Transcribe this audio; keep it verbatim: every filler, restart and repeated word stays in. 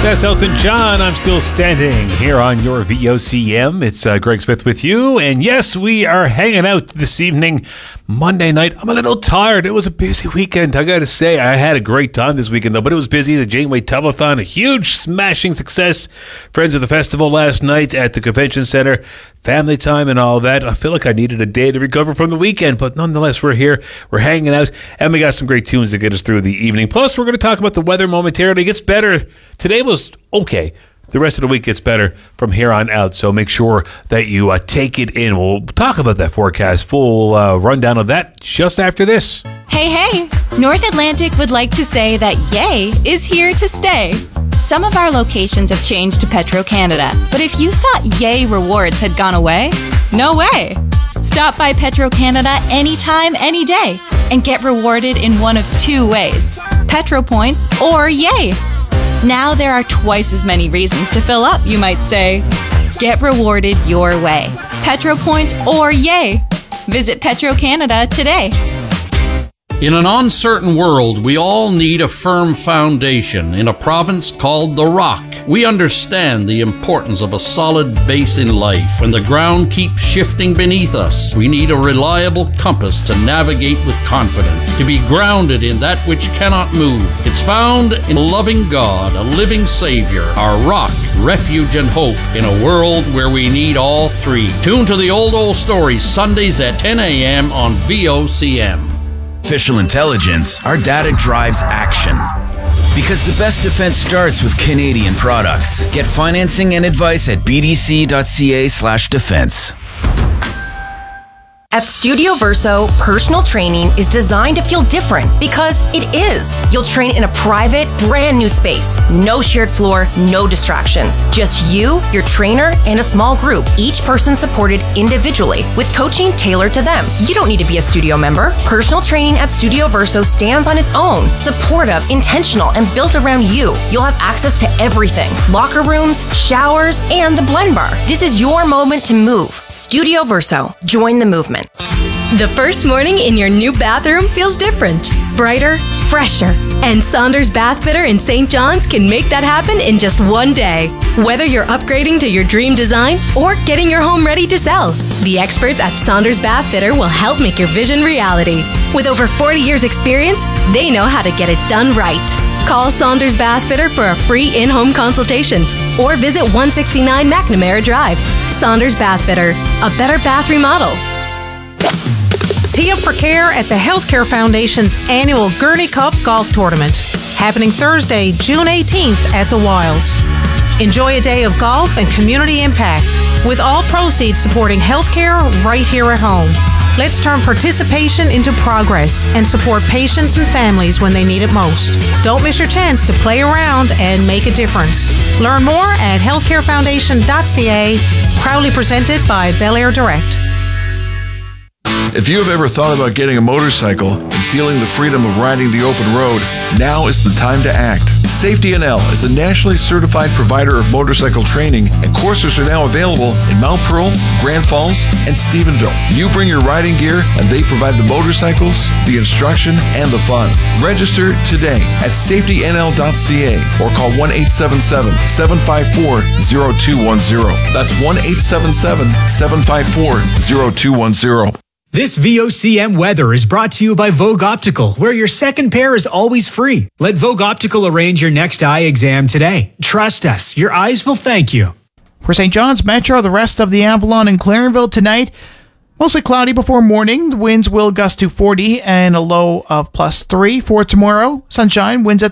That's Elton John. I'm still standing here on your V O C M. It's uh, Greg Smith with you. And yes, we are hanging out this evening, Monday night. I'm a little tired. It was a busy weekend. I got to say, I had a great time this weekend, though, but it was busy. The Janeway Telethon, a huge smashing success. Friends of the festival last night at the convention center. Family time and all that. I feel like I needed a day to recover from the weekend, but nonetheless, we're here. We're hanging out, and we got some great tunes to get us through the evening. Plus, we're going to talk about the weather momentarily. It gets better. Today was okay. The rest of the week gets better from here on out, so make sure that you uh, take it in. We'll talk about that forecast. Full uh, rundown of that just after this. Hey, hey! North Atlantic would like to say that Yay is here to stay. Some of our locations have changed to Petro-Canada, but if you thought Yay rewards had gone away, no way! Stop by Petro-Canada anytime, any day, and get rewarded in one of two ways: Petro Points or Yay. Now there are twice as many reasons to fill up, you might say. Get rewarded your way. Petro Points or Yay. Visit Petro-Canada today. In an uncertain world, we all need a firm foundation. In a province called The Rock, we understand the importance of a solid base in life. When the ground keeps shifting beneath us, we need a reliable compass to navigate with confidence, to be grounded in that which cannot move. It's found in a loving God, a living Savior, our rock, refuge, and hope in a world where we need all three. Tune to the Old Old Stories Sundays at ten a.m. on V O C M. Artificial intelligence, our data drives action. Because the best defense starts with Canadian products. Get financing and advice at bdc.ca slash defense. At Studio Verso, personal training is designed to feel different because it is. You'll train in a private, brand new space. No shared floor, no distractions. Just you, your trainer, and a small group, each person supported individually with coaching tailored to them. You don't need to be a studio member. Personal training at Studio Verso stands on its own, supportive, intentional, and built around you. You'll have access to everything: locker rooms, showers, and the blend bar. This is your moment to move. Studio Verso. Join the movement. The first morning in your new bathroom feels different, brighter, fresher. And Saunders Bath Fitter in Saint John's can make that happen in just one day. Whether you're upgrading to your dream design or getting your home ready to sell, the experts at Saunders Bath Fitter will help make your vision reality. With over forty years experience, they know how to get it done right. Call Saunders Bath Fitter for a free in-home consultation or visit one sixty-nine McNamara Drive. Saunders Bath Fitter, a better bath remodel. Tee up for care at the Healthcare Foundation's annual Gurney Cup Golf Tournament, happening Thursday, June eighteenth at the Wilds. Enjoy a day of golf and community impact, with all proceeds supporting healthcare right here at home. Let's turn participation into progress and support patients and families when they need it most. Don't miss your chance to play around and make a difference. Learn more at healthcare foundation dot c a, proudly presented by Bel Air Direct. If you have ever thought about getting a motorcycle and feeling the freedom of riding the open road, now is the time to act. Safety N L is a nationally certified provider of motorcycle training, and courses are now available in Mount Pearl, Grand Falls, and Stephenville. You bring your riding gear, and they provide the motorcycles, the instruction, and the fun. Register today at safety n l dot c a or call one eight seven seven, seven five four, zero two one zero. That's one eight seven seven, seven five four, zero two one zero. This V O C M weather is brought to you by Vogue Optical, where your second pair is always free. Let Vogue Optical arrange your next eye exam today. Trust us, your eyes will thank you. For Saint John's Metro, the rest of the Avalon and Clarenville tonight, mostly cloudy before morning. The winds will gust to forty and a low of plus three. For tomorrow, sunshine, winds at